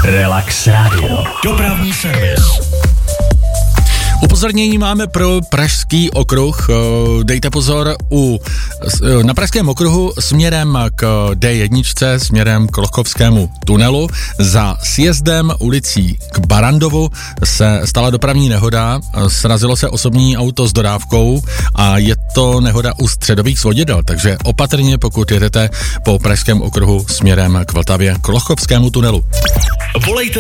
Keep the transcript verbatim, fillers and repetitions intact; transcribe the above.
Relax Radio. Dopravní servis. Upozornění máme pro pražský okruh. Dejte pozor, u, na pražském okruhu směrem k dé jedna, směrem k Lochovskému tunelu, za sjezdem ulicí k Barandovu se stala dopravní nehoda, srazilo se osobní auto s dodávkou a je to nehoda u středových svodidel, takže opatrně, pokud jedete po pražském okruhu směrem k Vltavě, k Lochovskému tunelu. Volejte